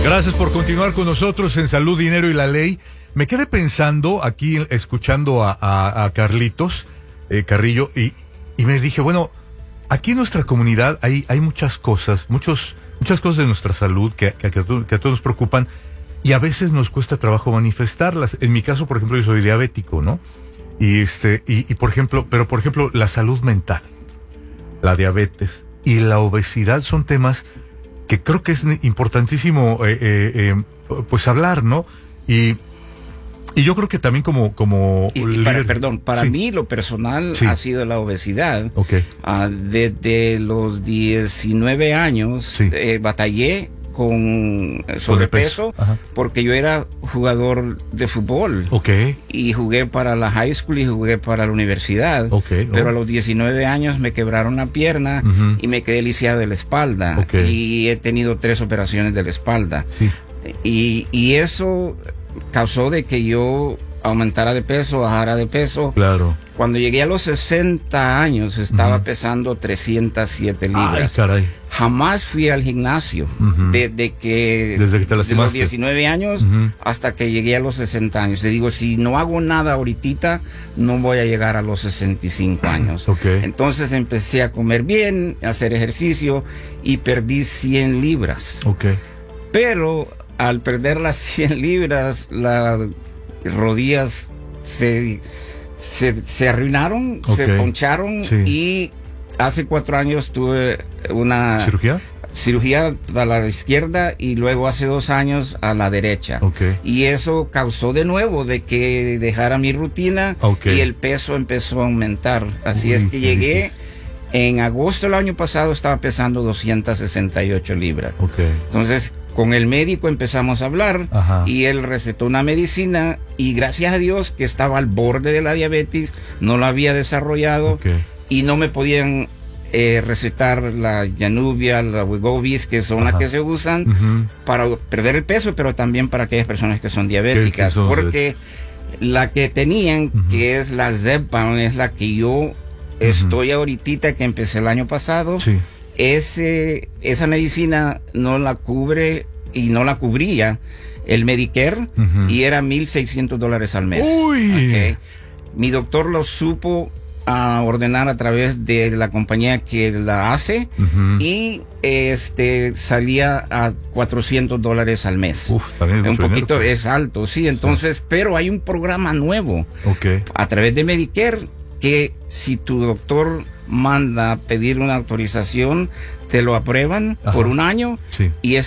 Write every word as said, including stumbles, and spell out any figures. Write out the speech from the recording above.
Gracias por continuar con nosotros en Salud, Dinero y la Ley. Me quedé pensando aquí, escuchando a, a, a Carlitos eh, Carrillo, y, y me dije, bueno, aquí en nuestra comunidad hay, hay muchas cosas, muchos, muchas cosas de nuestra salud que, que, que, a todos, que a todos nos preocupan, y a veces nos cuesta trabajo manifestarlas. En mi caso, por ejemplo, yo soy diabético, ¿no? Y este, y, y por ejemplo, pero por ejemplo, la salud mental, la diabetes y la obesidad son temas que creo que es importantísimo eh, eh, eh, pues hablar, ¿no? Y, y yo creo que también como, como y, y para, perdón, para sí. mí lo personal sí. ha sido la obesidad. Okay. Uh, desde los diecinueve años sí. eh, batallé con sobrepeso, porque yo era jugador de fútbol. Okay. Y jugué para la high school y jugué para la universidad. Okay. Pero oh. a los diecinueve años me quebraron la pierna uh-huh. y me quedé lisiado de la espalda. Okay. Y he tenido tres operaciones de la espalda. Sí. Y, y eso causó de que yo aumentara de peso, bajara de peso. Claro. Cuando llegué a los sesenta años estaba uh-huh. pesando trescientas siete libras. Ay, caray. Jamás fui al gimnasio uh-huh. desde que desde que te lastimaste. De los diecinueve años uh-huh. hasta que llegué a los sesenta años. Te digo, si no hago nada ahorita, no voy a llegar a los sesenta y cinco años. Okay. Entonces empecé a comer bien, a hacer ejercicio y perdí cien libras. Okay. Pero al perder las cien libras, las rodillas se, se, se arruinaron, okay. se poncharon sí. y hace cuatro años tuve una cirugía cirugía a la izquierda y luego hace dos años a la derecha. Okay. Y eso causó de nuevo de que dejara mi rutina okay. y el peso empezó a aumentar. Así Uy, es que llegué difícil. En agosto del año pasado estaba pesando doscientas sesenta y ocho libras. Okay. Entonces con el médico empezamos a hablar Ajá. y él recetó una medicina y gracias a Dios que estaba al borde de la diabetes, no la había desarrollado okay. y no me podían eh, recetar la Januvia, la Wegovy, que son Ajá. las que se usan uh-huh. para perder el peso, pero también para aquellas personas que son diabéticas, son porque de... la que tenían, uh-huh. que es la Zepbound, es la que yo uh-huh. estoy ahorita, que empecé el año pasado. Sí. Ese, esa medicina no la cubre y no la cubría el Medicare uh-huh. y era mil seiscientos dólares al mes. Uy. Okay. Mi doctor lo supo a ordenar a través de la compañía que la hace uh-huh. y este salía a cuatrocientos dólares al mes. Uf, también un poquito dinero, es alto, sí. Entonces, sí. pero hay un programa nuevo okay. a través de Medicare que si tu doctor manda a pedir una autorización, te lo aprueban Ajá. por un año sí. y es